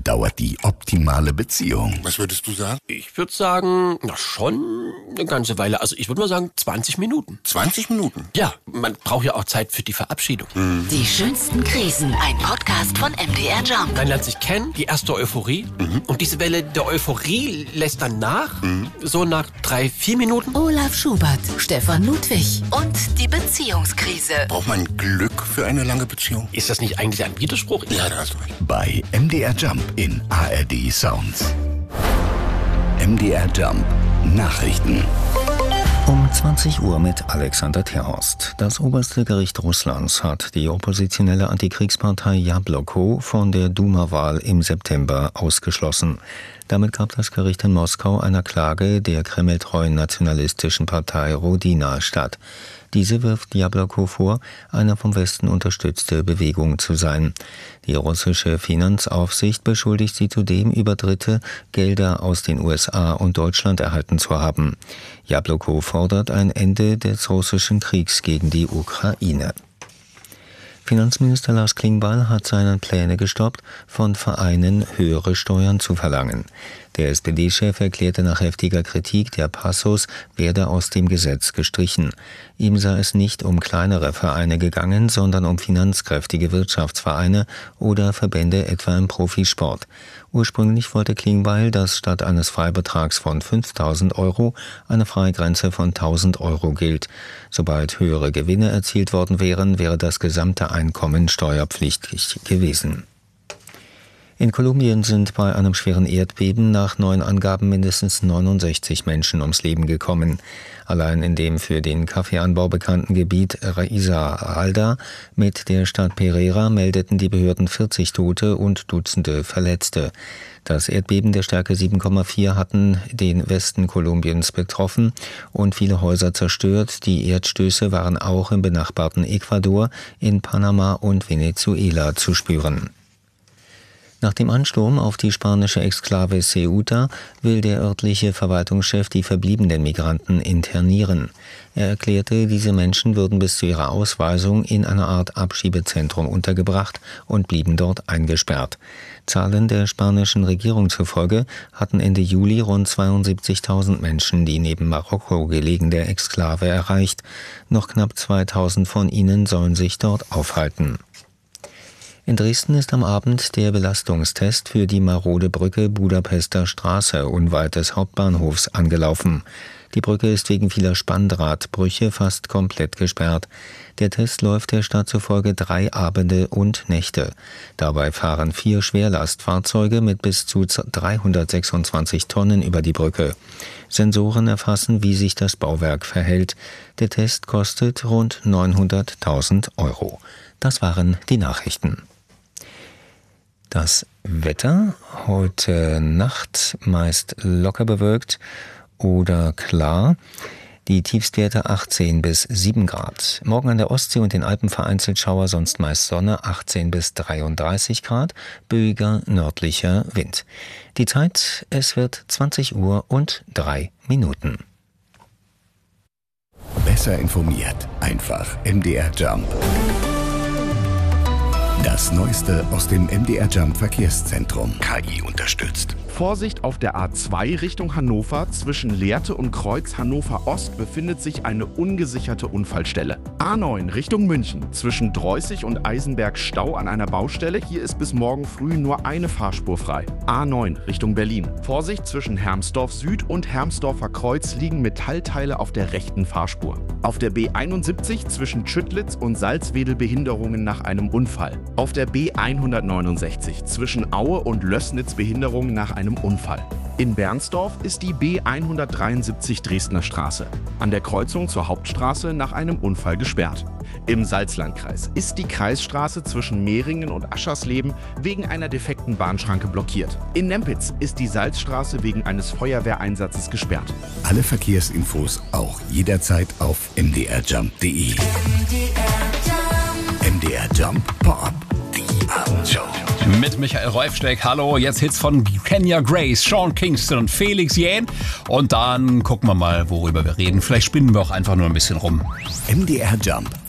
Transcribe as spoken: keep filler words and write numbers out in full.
lange dauert die optimale Beziehung? Was würdest du sagen? Ich würde sagen, na schon eine ganze Weile. Also ich würde mal sagen zwanzig Minuten. zwanzig Minuten? Ja, man braucht ja auch Zeit für die Verabschiedung. Mhm. Die schönsten Krisen. Ein Podcast von M D R Jump. Man lernt sich kennen, die erste Euphorie. Mhm. Und diese Welle der Euphorie lässt dann nach. Mhm. So nach drei, vier Minuten. Olaf Schubert, Stefan Ludwig und die Beziehungskrise. Braucht man Glück für eine lange Beziehung? Ist das nicht eigentlich ein Widerspruch? Ja, da hast du recht. Bei M D R Jump in A R D Sounds. M D R Jump Nachrichten. Um zwanzig Uhr mit Alexander Terhorst. Das oberste Gericht Russlands hat die oppositionelle Antikriegspartei Jabloko von der Duma-Wahl im September ausgeschlossen. Damit gab das Gericht in Moskau einer Klage der kremltreuen nationalistischen Partei Rodina statt. Diese wirft Jabloko vor, eine vom Westen unterstützte Bewegung zu sein. Die russische Finanzaufsicht beschuldigt sie zudem, über Dritte Gelder aus den U S A und Deutschland erhalten zu haben. Jabloko fordert ein Ende des russischen Kriegs gegen die Ukraine. Finanzminister Lars Klingbeil hat seine Pläne gestoppt, von Vereinen höhere Steuern zu verlangen. Der S P D-Chef erklärte nach heftiger Kritik, der Passus werde aus dem Gesetz gestrichen. Ihm sei es nicht um kleinere Vereine gegangen, sondern um finanzkräftige Wirtschaftsvereine oder Verbände etwa im Profisport. Ursprünglich wollte Klingbeil, dass statt eines Freibetrags von fünftausend Euro eine Freigrenze von tausend Euro gilt. Sobald höhere Gewinne erzielt worden wären, wäre das gesamte Einkommen steuerpflichtig gewesen. In Kolumbien sind bei einem schweren Erdbeben nach neuen Angaben mindestens neunundsechzig Menschen ums Leben gekommen. Allein in dem für den Kaffeeanbau bekannten Gebiet Risaralda mit der Stadt Pereira meldeten die Behörden vierzig Tote und Dutzende Verletzte. Das Erdbeben der Stärke sieben Komma vier hatten den Westen Kolumbiens betroffen und viele Häuser zerstört. Die Erdstöße waren auch im benachbarten Ecuador, in Panama und Venezuela zu spüren. Nach dem Ansturm auf die spanische Exklave Ceuta will der örtliche Verwaltungschef die verbliebenen Migranten internieren. Er erklärte, diese Menschen würden bis zu ihrer Ausweisung in einer Art Abschiebezentrum untergebracht und blieben dort eingesperrt. Zahlen der spanischen Regierung zufolge hatten Ende Juli rund zweiundsiebzigtausend Menschen die neben Marokko gelegene Exklave erreicht. Noch knapp zweitausend von ihnen sollen sich dort aufhalten. In Dresden ist am Abend der Belastungstest für die marode Brücke Budapester Straße unweit des Hauptbahnhofs angelaufen. Die Brücke ist wegen vieler Spanndrahtbrüche fast komplett gesperrt. Der Test läuft der Stadt zufolge drei Abende und Nächte. Dabei fahren vier Schwerlastfahrzeuge mit bis zu dreihundertsechsundzwanzig Tonnen über die Brücke. Sensoren erfassen, wie sich das Bauwerk verhält. Der Test kostet rund neunhunderttausend Euro. Das waren die Nachrichten. Das Wetter heute Nacht meist locker bewölkt oder klar. Die Tiefstwerte achtzehn bis sieben Grad. Morgen an der Ostsee und den Alpen vereinzelt Schauer, sonst meist Sonne, achtzehn bis dreiunddreißig Grad, böiger nördlicher Wind. Die Zeit, es wird zwanzig Uhr und drei Minuten. Besser informiert, einfach M D R Jump. Das Neueste aus dem M D R Jump Verkehrszentrum. K I unterstützt. Vorsicht auf der A zwei Richtung Hannover. Zwischen Lehrte und Kreuz Hannover Ost befindet sich eine ungesicherte Unfallstelle. A neun Richtung München. Zwischen Dreußig und Eisenberg Stau an einer Baustelle. Hier ist bis morgen früh nur eine Fahrspur frei. A neun Richtung Berlin. Vorsicht, zwischen Hermsdorf Süd und Hermsdorfer Kreuz liegen Metallteile auf der rechten Fahrspur. Auf der B einundsiebzig zwischen Schüttlitz und Salzwedel Behinderungen nach einem Unfall. Auf der B hundertneunundsechzig zwischen Aue und Lößnitz Behinderungen nach einem Unfall. In Bernsdorf ist die B hundertdreiundsiebzig Dresdner Straße an der Kreuzung zur Hauptstraße nach einem Unfall gesperrt. Im Salzlandkreis ist die Kreisstraße zwischen Mehringen und Aschersleben wegen einer defekten Bahnschranke blockiert. In Nempitz ist die Salzstraße wegen eines Feuerwehreinsatzes gesperrt. Alle Verkehrsinfos auch jederzeit auf m d r jump punkt d e. M D R Jump Pop, die Abendshow. Mit Michael Reufsteck, hallo, jetzt Hits von Kenya Grace, Sean Kingston und Felix Jähn. Und dann gucken wir mal, worüber wir reden. Vielleicht spinnen wir auch einfach nur ein bisschen rum. M D R Jump